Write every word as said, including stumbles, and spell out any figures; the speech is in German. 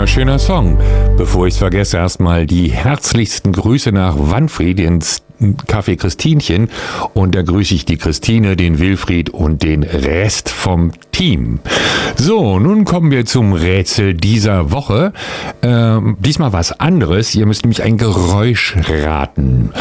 wunderschöner Song. Bevor ich es vergesse, erstmal die herzlichsten Grüße nach Wanfried ins Café Christinchen. Und da grüße ich die Christine, den Wilfried und den Rest vom Team. So, nun kommen wir zum Rätsel dieser Woche. Ähm, diesmal was anderes. Ihr müsst nämlich ein Geräusch raten.